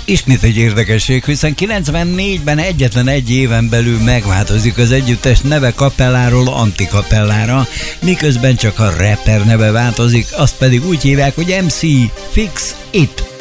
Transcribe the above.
Ismét egy érdekesség, hiszen 94-ben egyetlen egy éven belül megváltozik az együttes neve Capelláról Anti-Capellára, miközben csak a rapper neve változik, azt pedig úgy hívják, hogy MC Fix It.